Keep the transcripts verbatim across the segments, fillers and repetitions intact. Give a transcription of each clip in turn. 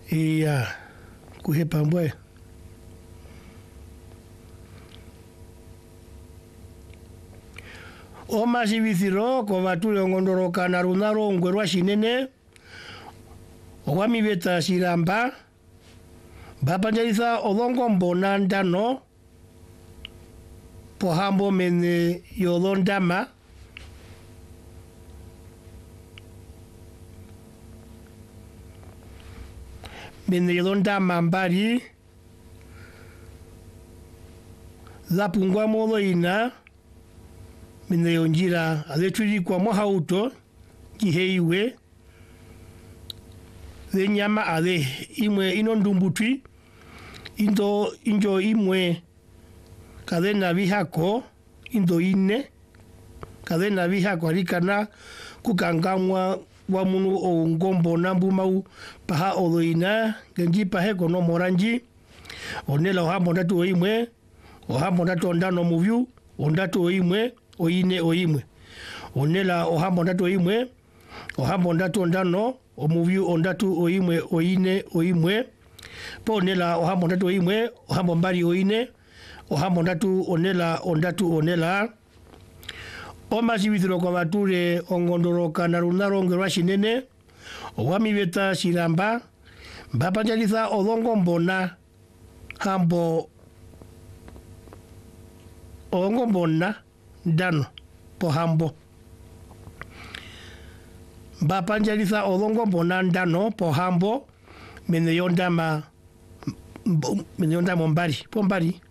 Ia kuhe pambwe. O masivithiro ko vatule ngondoroka na runaro ngwerwa shinene. Owami beta siramba. Bapanjalisa odongo mbona ndano. Pohambo mene yolondama. Mene yolondama mbari. Zapungwa modo ina. Mene yonjira aleturi kwa mohauto. Kiheiwe. The nyama ade imwe inondumbutwi. Indo injo imwe. Kadena vihako. Indo ine. Kadena vihako arikana. Kukangamwa wa munu o ngombo nambu mau. Paha oloina. Genji pahe kono moranji. Onela ohambo ndatu o imwe. Ohambo ndatu ondano muviu. Ondatu o imwe. Oine o imwe. Onela ohambo ndatu o imwe. Ohambo ndatu ondano. Omuviu ondatu o imwe. Oine o imwe. Po onela ohambo ndatu o imwe. Ohambo mbari oine. Ohambo ndatu onela ondatu onela. O masivithiro kwa vature ongondoroka na runaro ngerwa shinene. Owami beta siramba. Bapanjalisa odongo mbona. Hambo. Odongo mbona. Dano. Po hambo. Bapanjalisa odongo mbona ndano. Po hambo. Mene yondama. Mene yondama mbari. Po mbari.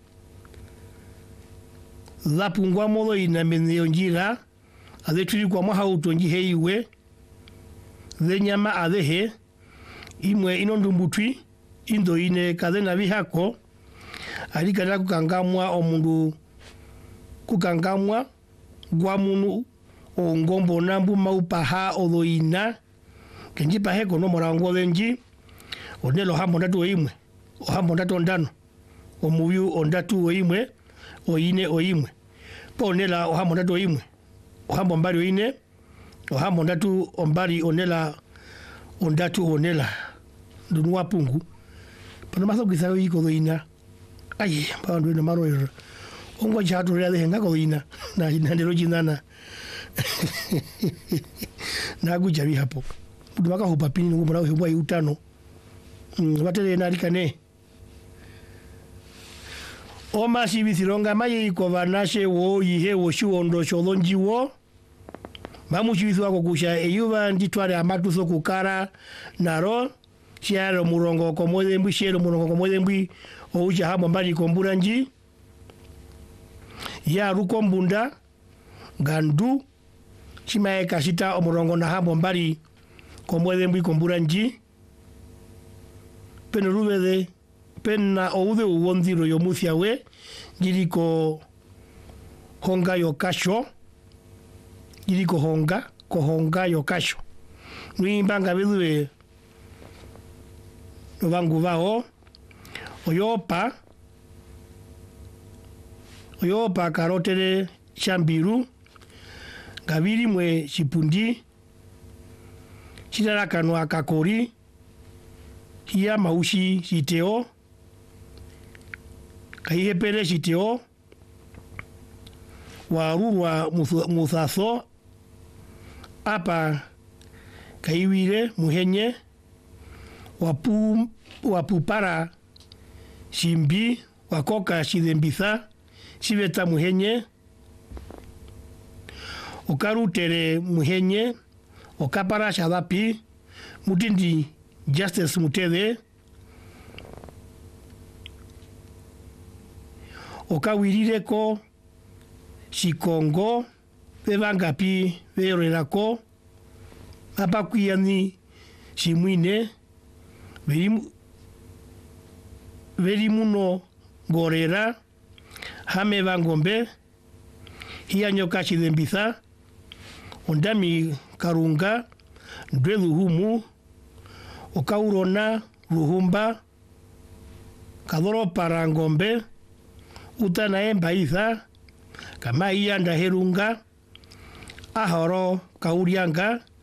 Zapungwa modo ina mene yonjira. Aleturi kwa mohauto njiheiwe. The nyama adehe. Imwe inondumbutwi. Indo ine kadena vihako. Alikana kukangamwa omundu. Kukangamwa. Guamunu. O ngombo nambu maupaha oloina. Kenji pahe kono morango lenji. Onelo hambo ndatu o imwe. O hambo ndatu ondano. O muviu ondatu o imwe. Oine o imwe. Po onela o hambo ndatu o imwe. O hambo mbari oine. O hambo ndatu ombari onela. Ondatu onela. Dunua pungu. Pano maso kisao hiko doina. Ay, pa nduwe na maro ero. Ongo chato rea de henga doina. Na nandero jinana. Na gujabi hapo. Dumaka hupapini nungu mrao hibwa yutano. Mm, watele narikane. O masivithironga maye iko vanashe wo ihe wo shuondo sholonji wo. Mamu chivithu wako kusha eyuva nditware amatuso kukara naro. Shiaro murongo komode mbui shiaro murongo komode mbui. O uja hamo mbari kombura nji. Ya ruko mbunda. Gandu. Chimae kasita o murongo na hamo mbari komode mbui kombura nji. Pene rubede. Pena oude uwondiro yomuthia we. Jiriko honga yokasho. Jiriko honga. Ko honga yokasho. Nui mbanga vedue. Novangu vao. Oyopa. Oyopa karotere shambiru. Gaviri mwe shipundi. Shiraraka no akakori. Hia maushi shiteo. Kahihe pere shiteo. Warurwa muthaso. Apa kaiwire muhenye. Wapu wapupara shimbi. Wakoka shidembitha. Shiveta muhenye. Okarutere muhenye. Okapara shadapi. Mutindi Justice Mutede. Okawirireko. Shikongo. Vevangapi. Vererako. Apakuyani. Shimwine. Verimu. Verimuno. Gorera. Hame vangombe. Hianyoka shidembitha. Ondami karunga. Dwelu humu. Okaurona. Ruhumba. Kadoro parangombe. Utana emba itha. Kama iya ndaherunga. Ahoro kaurianga.